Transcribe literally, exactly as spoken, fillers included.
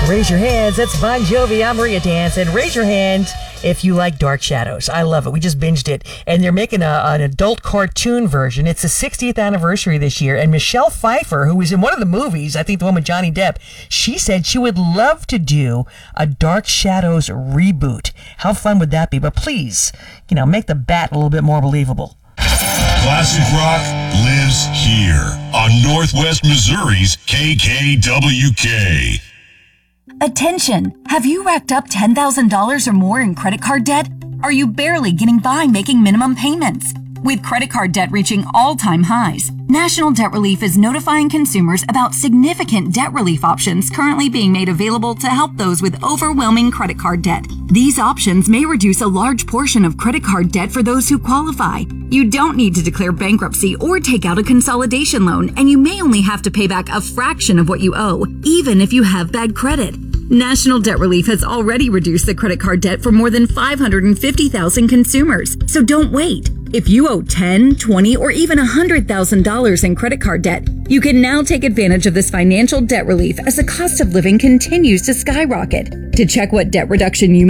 Raise your hands. That's Bon Jovi. I'm Maria Dance. And raise your hand if you like Dark Shadows. I love it. We just binged it. And they're making a, an adult cartoon version. It's the sixtieth anniversary this year. And Michelle Pfeiffer, who was in one of the movies, I think the one with Johnny Depp, she said she would love to do a Dark Shadows reboot. How fun would that be? But please, you know, make the bat a little bit more believable. Classic rock lives here on Northwest Missouri's K K W K. Attention! Have you racked up ten thousand dollars or more in credit card debt? Are you barely getting by making minimum payments? With credit card debt reaching all-time highs, National Debt Relief is notifying consumers about significant debt relief options currently being made available to help those with overwhelming credit card debt. These options may reduce a large portion of credit card debt for those who qualify. You don't need to declare bankruptcy or take out a consolidation loan, and you may only have to pay back a fraction of what you owe, even if you have bad credit. National Debt Relief has already reduced the credit card debt for more than five hundred fifty thousand consumers, so don't wait. If you owe ten, twenty, or even one hundred thousand dollars in credit card debt, you can now take advantage of this financial debt relief as the cost of living continues to skyrocket. To check what debt reduction you